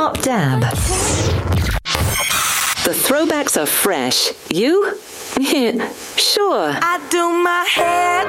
Hot Dab. The throwbacks are fresh. You? Sure. I do my hair